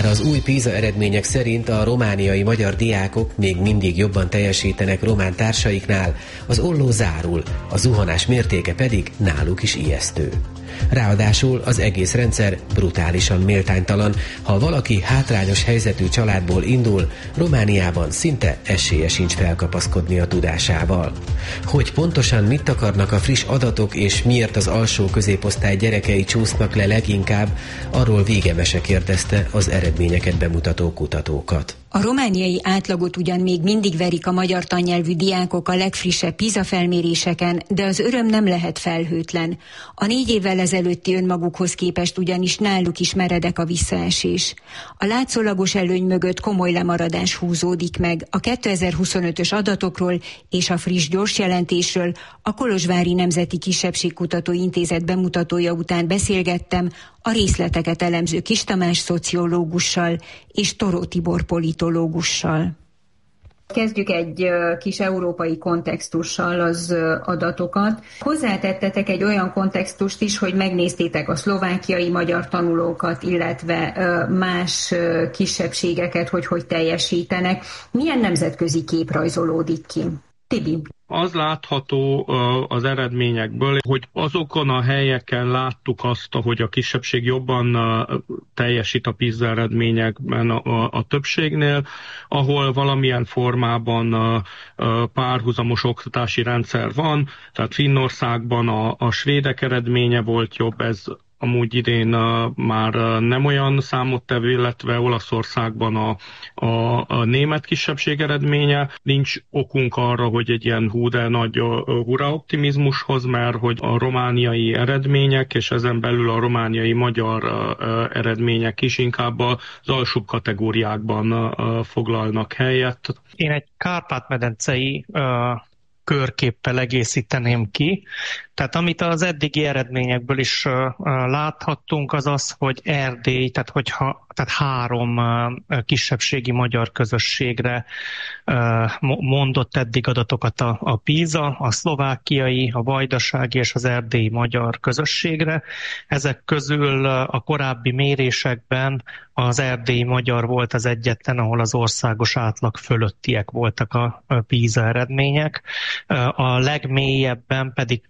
Az új PISA eredmények szerint a romániai magyar diákok még mindig jobban teljesítenek román társaiknál, az olló zárul, a zuhanás mértéke pedig náluk is ijesztő. Ráadásul az egész rendszer brutálisan méltánytalan. Ha valaki hátrányos helyzetű családból indul, Romániában szinte esélye sincs felkapaszkodni a tudásával. Hogy pontosan mit akarnak a friss adatok, és miért az alsó középosztály gyerekei csúsznak le leginkább, arról Végemese kérdezte az eredményeket bemutató kutatókat. A romániai átlagot ugyan még mindig verik a magyar tannyelvű diákok a legfrissebb PISA felméréseken, de az öröm nem lehet felhőtlen. A 4 évvel ezelőtti önmagukhoz képest ugyanis náluk is meredek a visszaesés. A látszólagos előny mögött komoly lemaradás húzódik meg. A 2025-ös adatokról és a friss gyors jelentésről a Kolozsvári Nemzeti Kisebbségkutató Intézet bemutatója után beszélgettem a részleteket elemző Kiss Tamás szociológussal és Toró Tibor politológussal. Kezdjük egy kis európai kontextussal az adatokat. Hozzátettetek egy olyan kontextust is, hogy megnéztétek a szlovákiai magyar tanulókat, illetve más kisebbségeket, hogy teljesítenek. Milyen nemzetközi kép rajzolódik ki? Tibi. Az látható az eredményekből, hogy azokon a helyeken láttuk azt, hogy a kisebbség jobban teljesít a PISA eredményekben a többségnél, ahol valamilyen formában párhuzamos oktatási rendszer van, tehát Finnországban a svédek eredménye volt jobb, ez amúgy idén már nem olyan számottevő, illetve Olaszországban a német kisebbség eredménye. Nincs okunk arra, hogy egy ilyen de nagy hurra optimizmushoz, mert hogy a romániai eredmények, és ezen belül a romániai magyar eredmények is inkább az alsóbb kategóriákban foglalnak helyet. Én egy Kárpát-medencei körképpel egészíteném ki. Tehát amit az eddigi eredményekből is láthattunk, az az, hogy Erdély, tehát 3 kisebbségi magyar közösségre mondott eddig adatokat a PISA, a szlovákiai, a vajdasági és az erdélyi magyar közösségre. Ezek közül a korábbi mérésekben az erdélyi magyar volt az egyetlen, ahol az országos átlag fölöttiek voltak a PISA eredmények. A legmélyebben pedig